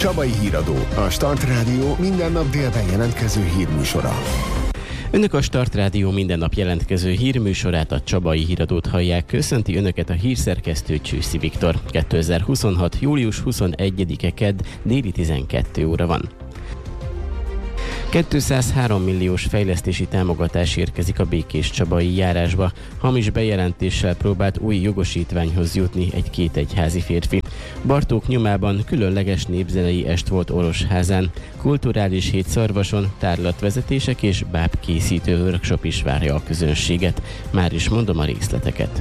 Csabai Híradó, a Start Rádió minden nap délben jelentkező hírműsora. Önök a Start Rádió minden nap jelentkező hírműsorát, a Csabai Híradót hallják. Köszönti Önöket a hírszerkesztő Csőszi Viktor. 2026. július 21-e kedd, déli 12 óra van. 203 milliós fejlesztési támogatás érkezik a Békéscsabai járásba. Hamis bejelentéssel próbált új jogosítványhoz jutni egy kétegyházi férfi. Bartók nyomában különleges népzenei est volt Orosházán. Kulturális hét Szarvason, tárlatvezetések és bábkészítő workshop is várja a közönséget. Már is mondom a részleteket.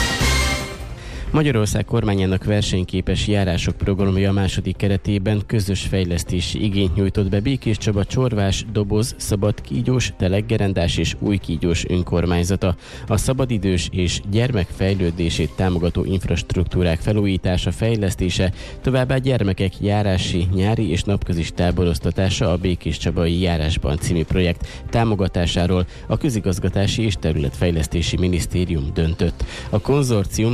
Magyarország kormányának versenyképes járások programja a második keretében közös fejlesztési igényt nyújtott be Békéscsaba Csorvás, Doboz, Szabadkígyós, Teleggerendás és Újkígyós önkormányzata. A szabadidős és gyermekfejlődését támogató infrastruktúrák felújítása, fejlesztése, továbbá gyermekek járási, nyári és napközis táboroztatása a Békéscsabai járásban című projekt támogatásáról a Közigazgatási és Területfejlesztési Minisztérium döntött. A konzorcium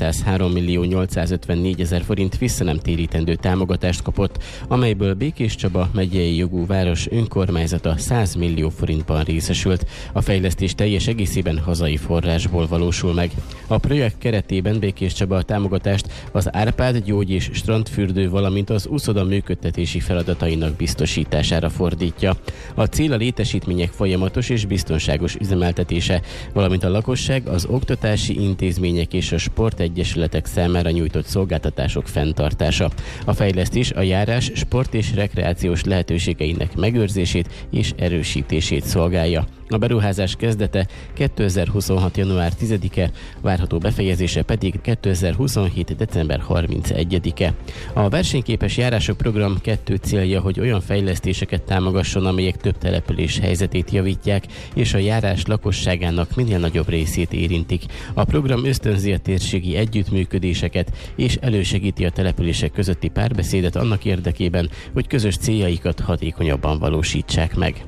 203.854.000 forint visszanemtérítendő támogatást kapott, amelyből Békéscsaba megyei jogú város önkormányzata 100 millió forintban részesült. A fejlesztés teljes egészében hazai forrásból valósul meg. A projekt keretében Békéscsaba a támogatást az Árpád gyógy- és strandfürdő, valamint az uszoda működtetési feladatainak biztosítására fordítja. A cél a létesítmények folyamatos és biztonságos üzemeltetése, valamint a lakosság, az oktatási intézmények és a sportegyesületek számára nyújtott szolgáltatások fenntartása. A fejlesztés a járás sport és rekreációs lehetőségeinek megőrzését és erősítését szolgálja. A beruházás kezdete 2026. január 10-e, várható befejezése pedig 2027. december 31-e. A versenyképes járások program 2 célja, hogy olyan fejlesztéseket támogasson, amelyek több település helyzetét javítják, és a járás lakosságának minél nagyobb részét érintik. A program ösztönzi a térségi együttműködéseket, és elősegíti a települések közötti párbeszédet annak érdekében, hogy közös céljaikat hatékonyabban valósítsák meg.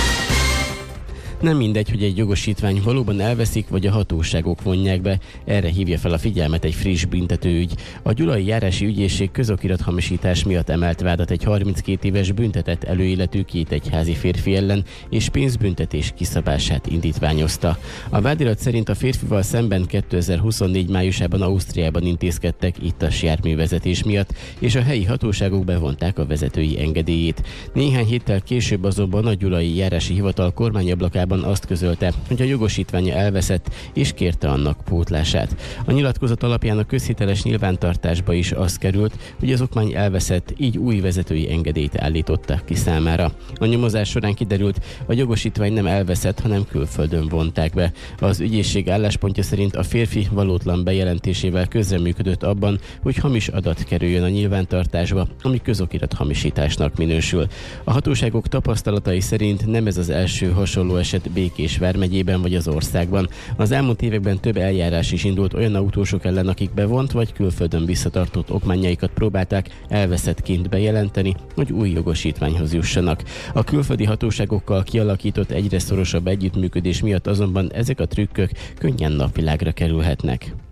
Nem mindegy, hogy egy jogosítvány valóban elveszik, vagy a hatóságok vonják be. Erre hívja fel a figyelmet egy friss büntetőügy. A Gyulai Járási Ügyészség közokirathamisítás miatt emelt vádat egy 32 éves büntetett előéletű kétegyházi férfi ellen, és pénzbüntetés kiszabását indítványozta. A vádirat szerint a férfival szemben 2024 májusában Ausztriában intézkedtek ittas járművezetés miatt, és a helyi hatóságok bevonták a vezetői engedélyét. Néhány héttel később azonban a Gyulai Járási Hivatal kormányablakában azt közölte, hogy a jogosítványa elveszett, és kérte annak pótlását. A nyilatkozat alapján a közhiteles nyilvántartásba is az került, hogy az okmány elveszett, így új vezetői engedélyt állítottak ki számára. A nyomozás során kiderült, a jogosítvány nem elveszett, hanem külföldön vonták be. Az ügyészség álláspontja szerint a férfi valótlan bejelentésével közreműködött abban, hogy hamis adat kerüljön a nyilvántartásba, ami közokirat hamisításnak minősül. A hatóságok tapasztalatai szerint nem ez az első hasonló eset Békés vármegyében vagy az országban. Az elmúlt években több eljárás is indult olyan autósok ellen, akik bevont vagy külföldön visszatartott okmányaikat próbálták elveszettként bejelenteni, hogy új jogosítványhoz jussanak. A külföldi hatóságokkal kialakított egyre szorosabb együttműködés miatt azonban ezek a trükkök könnyen napvilágra kerülhetnek.